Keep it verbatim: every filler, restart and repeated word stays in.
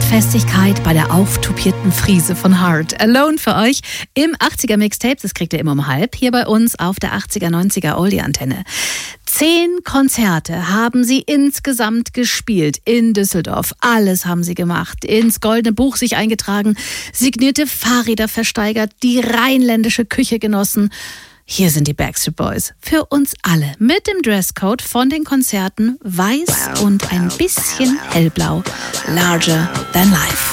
Standfestigkeit bei der auftupierten Frise von Heart. Alone für euch im achtziger Mixtape. Das kriegt ihr immer um halb hier bei uns auf der achtziger, neunziger Oldie-Antenne. Zehn Konzerte haben sie insgesamt gespielt in Düsseldorf. Alles haben sie gemacht. Ins Goldene Buch sich eingetragen, signierte Fahrräder versteigert, die rheinländische Küche genossen. Hier sind die Backstreet Boys. Für uns alle. Mit dem Dresscode von den Konzerten weiß und ein bisschen hellblau. Larger than life.